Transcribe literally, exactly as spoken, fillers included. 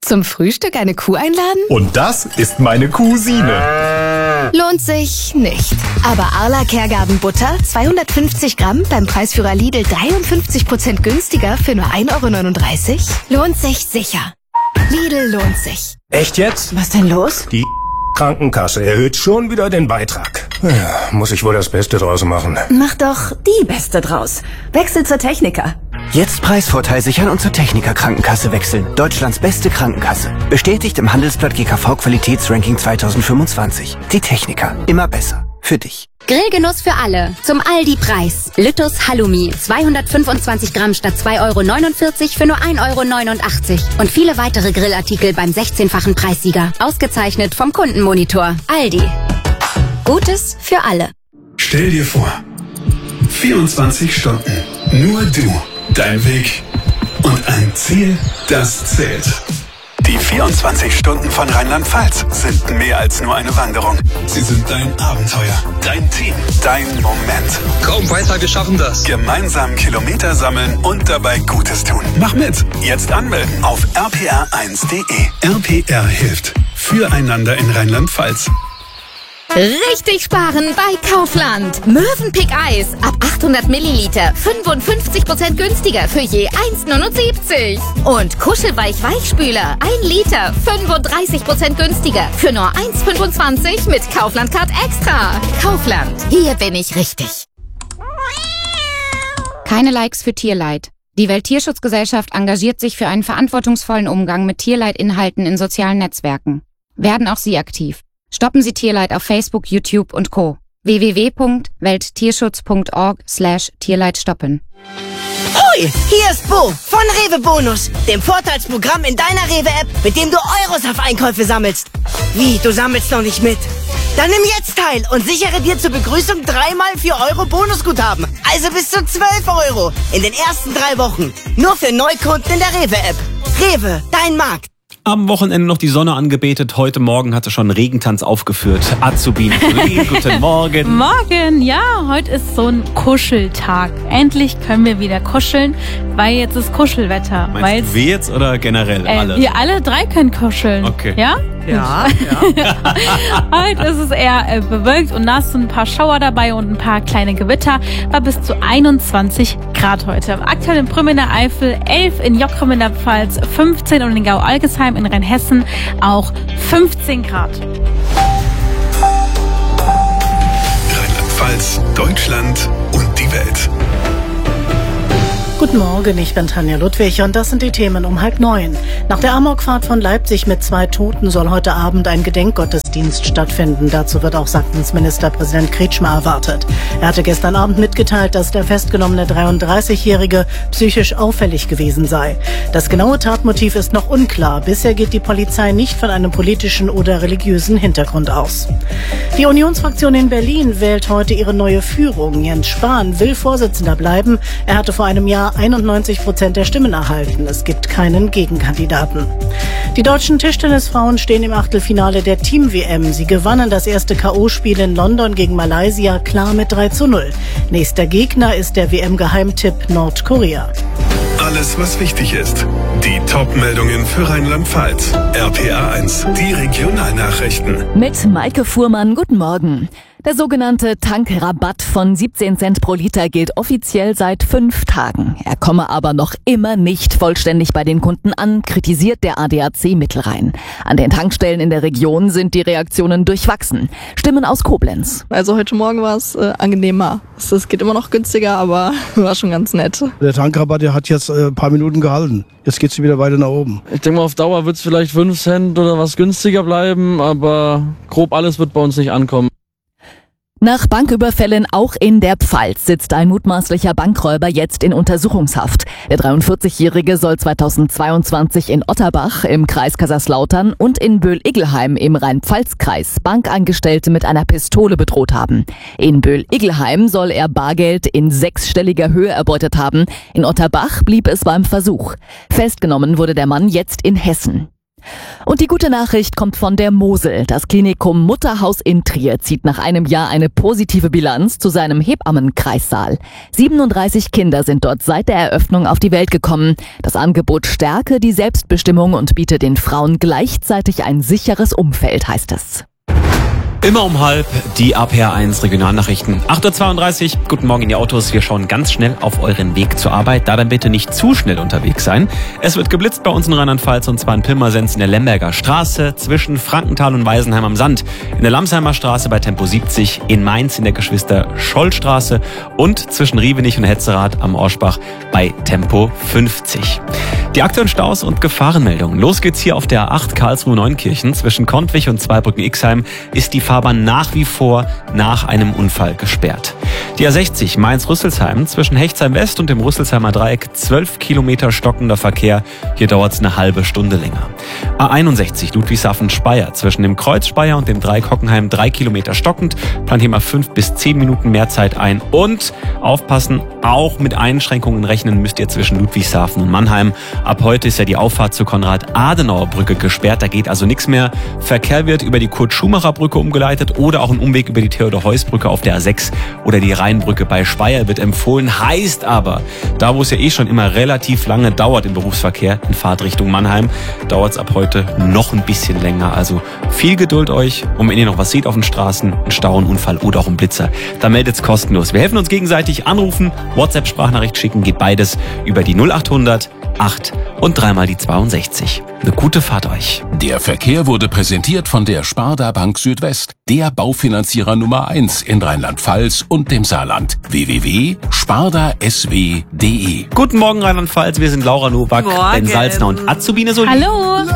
Zum Frühstück eine Kuh einladen? Und das ist meine Cousine. Lohnt sich nicht. Aber Arla Kergarten Butter, zweihundertfünfzig Gramm, beim Preisführer Lidl dreiundfünfzig Prozent günstiger für nur ein Euro neununddreißig? Lohnt sich sicher. Lidl lohnt sich. Echt jetzt? Was denn los? Die Krankenkasse erhöht schon wieder den Beitrag. Ja, muss ich wohl das Beste draus machen. Mach doch die Beste draus. Wechsel zur Techniker. Jetzt Preisvorteil sichern und zur Techniker Krankenkasse wechseln. Deutschlands beste Krankenkasse. Bestätigt im Handelsblatt G K V Qualitätsranking zweitausendfünfundzwanzig. Die Techniker. Immer besser. Für dich. Grillgenuss für alle. Zum Aldi-Preis. Lüttus Halloumi. zweihundertfünfundzwanzig Gramm statt zwei Euro neunundvierzig für nur ein Euro neunundachtzig. Und viele weitere Grillartikel beim sechzehnfachen Preissieger. Ausgezeichnet vom Kundenmonitor. Aldi. Gutes für alle. Stell dir vor, vierundzwanzig Stunden. Nur du. Dein Weg und ein Ziel, das zählt. Die vierundzwanzig Stunden von Rheinland-Pfalz sind mehr als nur eine Wanderung. Sie sind dein Abenteuer, dein Team, dein Moment. Kaum weiter, wir schaffen das. Gemeinsam Kilometer sammeln und dabei Gutes tun. Mach mit. Jetzt anmelden auf r p r eins punkt de. R P R hilft. Füreinander in Rheinland-Pfalz. Richtig sparen bei Kaufland. Mövenpick Eis ab achthundert Milliliter fünfundfünfzig Prozent günstiger für je eins Euro neunundsiebzig. Und Kuschelweich Weichspüler ein Liter fünfunddreißig Prozent günstiger für nur eins Euro fünfundzwanzig mit Kaufland Card Extra. Kaufland, hier bin ich richtig. Keine Likes für Tierleid. Die Welttierschutzgesellschaft engagiert sich für einen verantwortungsvollen Umgang mit Tierleidinhalten in sozialen Netzwerken. Werden auch Sie aktiv. Stoppen Sie Tierleid auf Facebook, YouTube und Co. w w w punkt welttierschutz punkt org slash Tierleid stoppen. Hoi, hier ist Bo von Rewe Bonus, dem Vorteilsprogramm in deiner Rewe-App, mit dem du Euros auf Einkäufe sammelst. Wie, du sammelst noch nicht mit? Dann nimm jetzt teil und sichere dir zur Begrüßung dreimal vier Euro Bonusguthaben. Also bis zu zwölf Euro in den ersten drei Wochen. Nur für Neukunden in der Rewe-App. Rewe, dein Markt. Am Wochenende noch die Sonne angebetet. Heute Morgen hat sie schon einen Regentanz aufgeführt. Azubine, guten Morgen. Morgen, ja, heute ist so ein Kuscheltag. Endlich können wir wieder kuscheln, weil jetzt ist Kuschelwetter. Meinst du wir jetzt oder generell äh, alle? Wir alle drei können kuscheln. Okay. Ja? Ja, ja. Heute ist es eher äh, bewölkt und nass, ein paar Schauer dabei und ein paar kleine Gewitter. War bis zu einundzwanzig Grad heute. Aktuell in Brümm in der Eifel, elf in Jockrum in der Pfalz, fünfzehn und in Gau-Algesheim in Rheinhessen auch fünfzehn Grad. Rheinland-Pfalz, Deutschland und die Welt. Guten Morgen, ich bin Tanja Ludwig und das sind die Themen um halb neun. Nach der Amokfahrt von Leipzig mit zwei Toten soll heute Abend ein Gedenkgottesdienst stattfinden. Dazu wird auch Sachsens Ministerpräsident Kretschmer erwartet. Er hatte gestern Abend mitgeteilt, dass der festgenommene dreiunddreißigjährige psychisch auffällig gewesen sei. Das genaue Tatmotiv ist noch unklar. Bisher geht die Polizei nicht von einem politischen oder religiösen Hintergrund aus. Die Unionsfraktion in Berlin wählt heute ihre neue Führung. Jens Spahn will Vorsitzender bleiben. Er hatte vor einem Jahr einundneunzig Prozent der Stimmen erhalten. Es gibt keinen Gegenkandidaten. Die deutschen Tischtennisfrauen stehen im Achtelfinale der Team-W M. Sie gewannen das erste K O-Spiel in London gegen Malaysia klar mit drei zu null. Nächster Gegner ist der W M-Geheimtipp Nordkorea. Alles, was wichtig ist. Die Top-Meldungen für Rheinland-Pfalz. R P R eins, die Regionalnachrichten. Mit Maike Fuhrmann, guten Morgen. Der sogenannte Tankrabatt von siebzehn Cent pro Liter gilt offiziell seit fünf Tagen. Er komme aber noch immer nicht vollständig bei den Kunden an, kritisiert der A D A C Mittelrhein. An den Tankstellen in der Region sind die Reaktionen durchwachsen. Stimmen aus Koblenz. Also heute Morgen war es äh, angenehmer. Es geht immer noch günstiger, aber war schon ganz nett. Der Tankrabatt, der hat jetzt äh, ein paar Minuten gehalten. Jetzt geht es wieder weiter nach oben. Ich denke mal, auf Dauer wird es vielleicht fünf Cent oder was günstiger bleiben, aber grob alles wird bei uns nicht ankommen. Nach Banküberfällen auch in der Pfalz sitzt ein mutmaßlicher Bankräuber jetzt in Untersuchungshaft. Der dreiundvierzigjährige soll zweitausendzweiundzwanzig in Otterbach im Kreis Kaiserslautern und in Böhl-Iggelheim im Rhein-Pfalz-Kreis Bankangestellte mit einer Pistole bedroht haben. In Böhl-Iggelheim soll er Bargeld in sechsstelliger Höhe erbeutet haben. In Otterbach blieb es beim Versuch. Festgenommen wurde der Mann jetzt in Hessen. Und die gute Nachricht kommt von der Mosel. Das Klinikum Mutterhaus in Trier zieht nach einem Jahr eine positive Bilanz zu seinem Hebammenkreissaal. siebenunddreißig Kinder sind dort seit der Eröffnung auf die Welt gekommen. Das Angebot stärke die Selbstbestimmung und biete den Frauen gleichzeitig ein sicheres Umfeld, heißt es. Immer um halb die A P R eins Regionalnachrichten. acht Uhr zweiunddreißig, guten Morgen in die Autos. Wir schauen ganz schnell auf euren Weg zur Arbeit. Da dann bitte nicht zu schnell unterwegs sein. Es wird geblitzt bei uns in Rheinland-Pfalz und zwar in Pirmasens in der Lemberger Straße, zwischen Frankenthal und Weisenheim am Sand, in der Lamsheimer Straße bei Tempo siebzig, in Mainz in der Geschwister-Scholl-Straße und zwischen Rievenich und Hetzerath am Orschbach bei Tempo fünfzig. Die aktuellen Staus und Gefahrenmeldungen. Los geht's hier auf der A acht Karlsruhe-Neunkirchen. Zwischen Kontwich und Zweibrücken-Ixheim ist die Fahrbahn nach wie vor nach einem Unfall gesperrt. Die A sechzig Mainz-Rüsselsheim zwischen Hechtsheim West und dem Rüsselsheimer Dreieck zwölf Kilometer stockender Verkehr. Hier dauert's eine halbe Stunde länger. A einundsechzig Ludwigshafen-Speyer zwischen dem Kreuz Speyer und dem Dreieck Hockenheim drei Kilometer stockend. Plant hier mal fünf bis zehn Minuten mehr Zeit ein. Und aufpassen, auch mit Einschränkungen rechnen müsst ihr zwischen Ludwigshafen und Mannheim. Ab heute ist ja die Auffahrt zur Konrad-Adenauer-Brücke gesperrt. Da geht also nichts mehr. Verkehr wird über die Kurt-Schumacher-Brücke umgeleitet oder auch ein Umweg über die Theodor-Heuss-Brücke auf der A sechs oder die Rheinbrücke bei Speyer wird empfohlen. Heißt aber, da wo es ja eh schon immer relativ lange dauert im Berufsverkehr in Fahrtrichtung Mannheim, dauert es ab heute noch ein bisschen länger. Also viel Geduld euch und wenn ihr noch was seht auf den Straßen, einen Stau, einen Unfall oder auch einen Blitzer, dann meldet es kostenlos. Wir helfen uns gegenseitig, anrufen, WhatsApp-Sprachnachricht schicken, geht beides über die null achthundert acht und dreimal die zweiundsechzig. Eine gute Fahrt euch. Der Verkehr wurde präsentiert von der Sparda Bank Südwest, der Baufinanzierer Nummer eins in Rheinland-Pfalz und dem Saarland. w w w punkt sparda s w punkt d e. Guten Morgen Rheinland-Pfalz, wir sind Laura Nowak, Ben Salzner und Azubine Solin. Hallo.